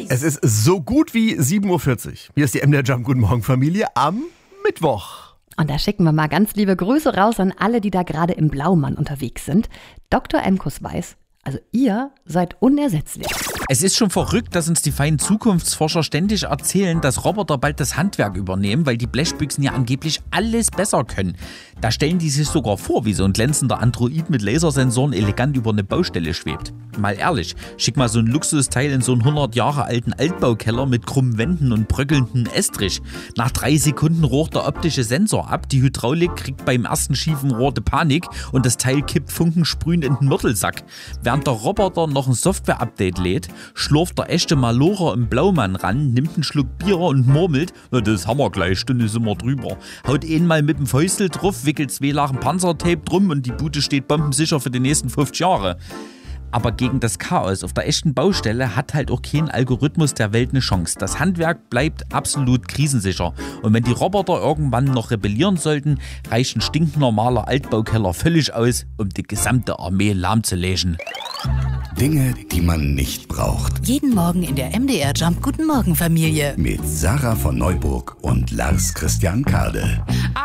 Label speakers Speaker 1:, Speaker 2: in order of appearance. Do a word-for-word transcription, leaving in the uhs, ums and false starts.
Speaker 1: Es ist so gut wie sieben Uhr vierzig. Hier ist die M D R Jump Guten Morgen Familie am Mittwoch.
Speaker 2: Und da schicken wir mal ganz liebe Grüße raus an alle, die da gerade im Blaumann unterwegs sind. Doktor Emkus weiß, also ihr seid unersetzlich.
Speaker 3: Es ist schon verrückt, dass uns die feinen Zukunftsforscher ständig erzählen, dass Roboter bald das Handwerk übernehmen, weil die Blechbüchsen ja angeblich alles besser können. Da stellen die sich sogar vor, wie so ein glänzender Android mit Lasersensoren elegant über eine Baustelle schwebt. Mal ehrlich, schick mal so ein Luxusteil in so einen hundert Jahre alten Altbaukeller mit krummen Wänden und bröckelnden Estrich. Nach drei Sekunden rocht der optische Sensor ab, die Hydraulik kriegt beim ersten schiefen Rohr die Panik und das Teil kippt funkensprühend in den Mörtelsack. Während der Roboter noch ein Software-Update lädt, schlurft der echte Malocher im Blaumann ran, nimmt einen Schluck Bier und murmelt, das haben wir gleich, Stunde sind wir drüber. Haut einmal mit dem Fäustel drauf, wickelt zwei Lachen Panzertape drum und die Bude steht bombensicher für die nächsten fünfzig Jahre. Aber gegen das Chaos auf der echten Baustelle hat halt auch kein Algorithmus der Welt eine Chance. Das Handwerk bleibt absolut krisensicher. Und wenn die Roboter irgendwann noch rebellieren sollten, reicht ein stinknormaler Altbaukeller völlig aus, um die gesamte Armee lahmzulegen.
Speaker 4: Dinge, die man nicht braucht.
Speaker 5: Jeden Morgen in der M D R Jump Guten Morgen Familie.
Speaker 4: Mit Sarah von Neuburg und Lars Christian Kade.